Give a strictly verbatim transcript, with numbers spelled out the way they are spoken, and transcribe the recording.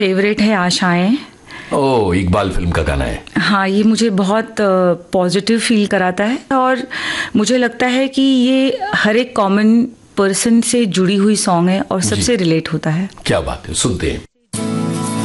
Favourite है आशाएं। ओ, Iqbal film का गाना है। हाँ, ये मुझे बहुत पॉजिटिव फील कराता है और मुझे लगता है कि ये हर एक कॉमन पर्सन से जुड़ी हुई सॉन्ग है और सबसे रिलेट होता है। क्या बात है, सुनते हैं।